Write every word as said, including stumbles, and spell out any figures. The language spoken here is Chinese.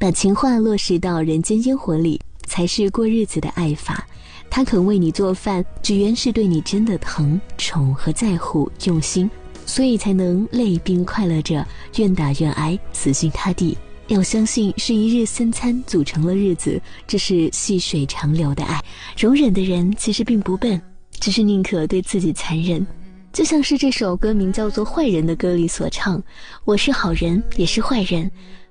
把情话落实到人间烟火里，才是过日子的爱法。他肯为你做饭，只原是对你真的疼、宠和在乎、用心，所以才能累并快乐着，愿打愿挨，死心塌地。要相信是一日三餐组成了日子，这是细水长流的爱。容忍的人其实并不笨，只是宁可对自己残忍。就像是这首歌名叫做《坏人》的歌里所唱，我是好人也是坏人，